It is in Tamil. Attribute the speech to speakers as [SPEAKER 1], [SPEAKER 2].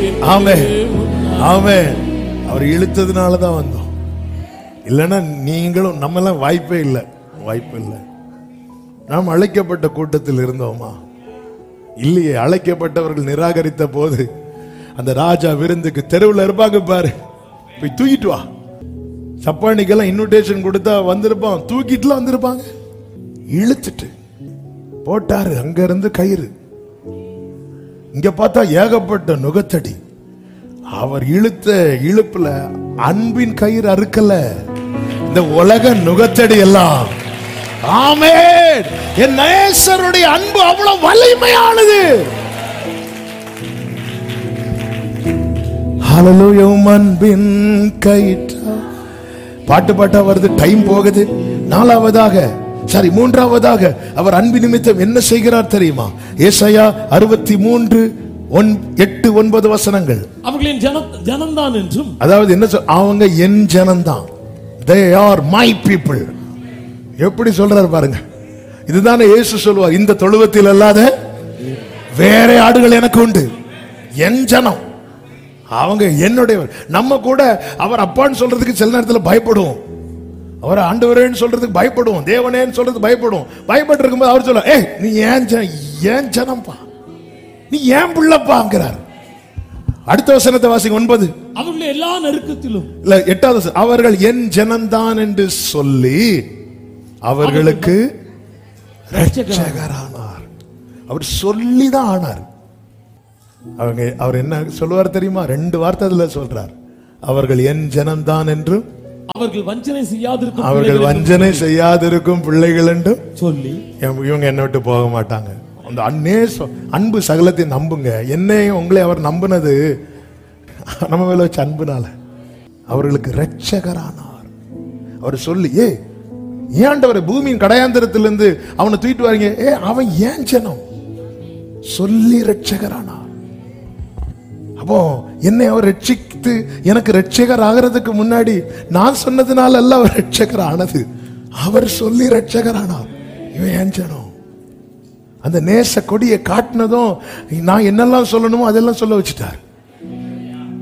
[SPEAKER 1] ஆமென் ஆமென். அவர் இழுத்ததுனாலதான் வந்தோம். இல்லைன்னா நீங்களும் நம்மெல்லாம் வாய்ப்பே இல்லை, வாய்ப்பு இல்லை. நாம் அழைக்கப்பட்ட கூட்டத்தில் இருந்தோமா? இல்லையே. அழைக்கப்பட்டவர்கள் நிராகரித்த போது அந்த ராஜா விருந்துக்கு தெருவில் இருப்பாங்க பாரு, போய் தூக்கிட்டு வா. சப்பானிக்கெல்லாம் இன்விடேஷன் கொடுத்தா வந்திருப்பான், தூக்கிட்டுலாம் வந்திருப்பாங்க. இழுத்துட்டு போட்டாரு. அங்க இருந்து கயிறு, இங்க பார்த்தா ஏகப்பட்ட நுகத்தடி. அவர் இழுத்த இழுப்புல அன்பின் கயிறு அறுக்கல, இந்த உலக நுகத்தடி எல்லாம். ஆமென். என் நேசருடைய அன்பு அவ்வளவு வலிமையானது. ஹல்லேலூயா. அன்பின் கயிற்றா. பாட்டு பாட்டா வருது, டைம் போகுது. மூன்றாவதாக அவர் அன்பு நிமித்தம் என்ன செய்கிறார் தெரியுமா? ஏசாயா 63:8-9 வசனங்கள்.
[SPEAKER 2] அவர்களின் ஜனம்தான் என்றும்,
[SPEAKER 1] அதாவது என்ன அவங்க என் ஜனம்தான், they are my people. எப்படி சொல்றாரு பாருங்க. இதுதானே இயேசு சொல்வார், இந்த தொழுவத்தில் அல்லாத வேற ஆடுகள் எனக்கு உண்டு, என் ஜனம், அவங்க என்னுடையவர். நம்ம கூட அவர் அப்பான்னு சொல்றதுக்கு சில நேரத்தில் பயப்படுவோம், அவர் ஆண்டவரேன்னு சொல்றதுக்கு பயப்படுவோம், தேவனேன்னு சொல்றதுக்கு பயப்படுவோம். பயப்பட்டு இருக்கும்போது அவர் சொல்ல, நீ ஏன் ஜனம்பா, நீ ஏன் பிள்ளைப்பாங்கிறார். அடுத்த வசனத்தை வாசிங்க, 9.
[SPEAKER 2] அவர்கள் எல்லா நெருக்கத்திலும்,
[SPEAKER 1] இல்ல 8வது, அவர்கள் என் ஜனம்தான் என்று சொல்லி அவர்களுக்கு இரட்சகரானார். அவர் சொல்லிதான் ஆனார். அவர் என்ன சொல்லுவார் தெரியுமா? 2 வார்த்தை அதுல சொல்றார். அவர்கள் என் ஜனம்தான் என்றும்
[SPEAKER 2] அவர்கள் வஞ்சனை
[SPEAKER 1] செய்யாதிருக்கும் பிள்ளைகள் என்றும்
[SPEAKER 2] சொல்லி
[SPEAKER 1] இவங்க என்ன விட்டு போக மாட்டாங்க. அந்த அன்பு சகலத்தை நம்புங்க. என்னையும் உங்களை அவர் நம்பினது நம்ம மேல வச்ச அன்புனால. அவர்களுக்கு இரட்சகரானார். அவர் சொல்லி, ஏன்டவரை பூமியின் கடையாந்திரத்திலிருந்து அவனை தூக்கிட்டு வாரீங்க, அவன் ஏன் ஜனம் சொல்லி இரட்சகரானார். அப்போ என்னை அவர் ரட்சித்து எனக்கு ரட்சகர் ஆகிறதுக்கு முன்னாடி நான் சொன்னதுனால அல்ல அவர் ரட்சகர் ஆனது, அவர் சொல்லி ரட்சகர் ஆனார். இவன் ஏன் ஜனம். அந்த நேச கொடியை காட்டினதும் நான் என்னெல்லாம் சொல்லணுமோ அதெல்லாம் சொல்ல வச்சுட்டார்.